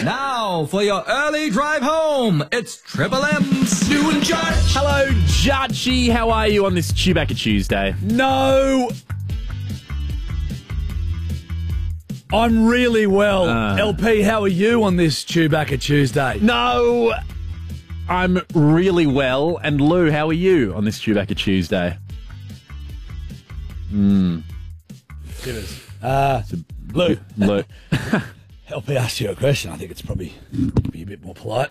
Now, for your early drive home, it's Triple M, Stu and Judge. Hello, Judgy. How are you on this Chewbacca Tuesday? No. I'm really well. LP, how are you on this Chewbacca Tuesday? No, I'm really well. And Lou, how are you on this Chewbacca Tuesday? Lou, Lou. LP asked you a question. I think it's probably be a bit more polite.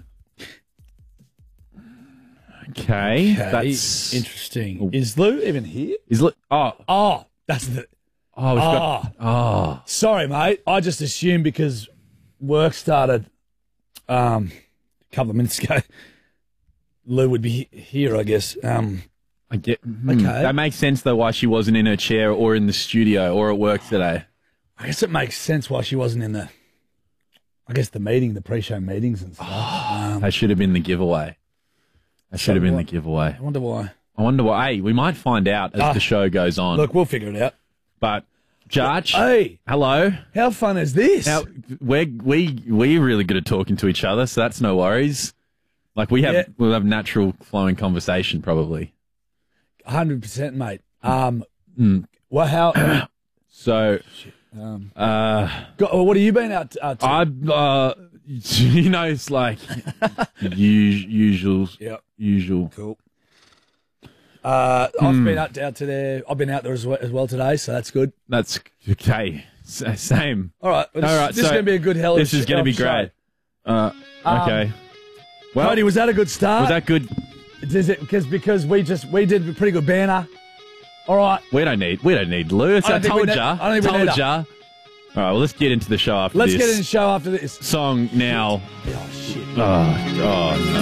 Okay, Okay, that's interesting. Is Lou even here? Is Lou? Oh, that's the... We've got. Sorry, mate. I just assumed because work started a couple of minutes ago, Lou would be here, I guess. I get. Okay. That makes sense though. Why she wasn't in her chair or in the studio or at work today. I guess it makes sense why she wasn't in the meeting, the pre-show meetings and stuff. That should have been the giveaway. That should have been the giveaway. I wonder why. I wonder why. Hey, we might find out as the show goes on. Look, we'll figure it out. But Judge, Hey, hello. how fun is this? We're really good at talking to each other, so that's no worries. Like we'll have natural flowing conversation probably. 100%, mate. Well, how? So, what have you been out to? it's like usual. Yep. Usual. Cool. I've been out there. I've been out there as well today, so that's good. That's okay. Same. All right. This is going to be a good hell. This is going to be great. Okay. Well, Cody, was that a good start? was that good? Is it because we did a pretty good banner? All right. We don't need Lou. I told ya. I don't think we need her. All right. Well, let's get into the show after Let's this. get in the show after this. Song now. Oh shit. Oh no.